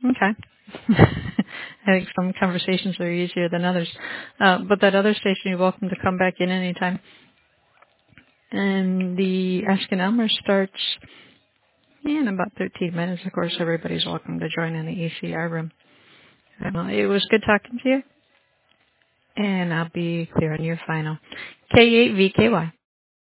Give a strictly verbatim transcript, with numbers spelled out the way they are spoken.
Okay. I think some conversations are easier than others. Uh, but that other station, you're welcome to come back in anytime. And the Ask an Elmer starts in about thirteen minutes. Of course, everybody's welcome to join in the E C R room. Uh, it was good talking to you. And I'll be clear on your final. K eight V K Y.